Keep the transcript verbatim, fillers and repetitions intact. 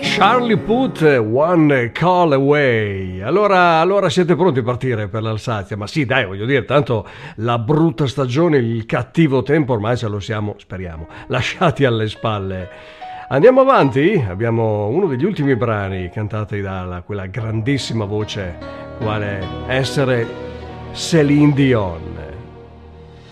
Charlie Puth, One Call Away. Allora, allora siete pronti a partire per l'Alsazia? Ma sì, dai, voglio dire, tanto la brutta stagione, il cattivo tempo ormai ce lo siamo, speriamo, lasciati alle spalle. Andiamo avanti, abbiamo uno degli ultimi brani cantati da quella grandissima voce quale essere Céline Dion.